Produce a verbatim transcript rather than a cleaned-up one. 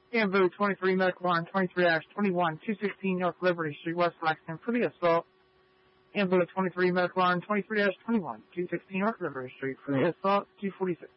Bamboo twenty-three, medical line twenty-three twenty-one, two sixteen North Liberty Street, West Lexington, for the assault. Ambulance twenty-three, medical line twenty-three twenty-one, two sixteen North Liberty Street, for the assault, two forty-six.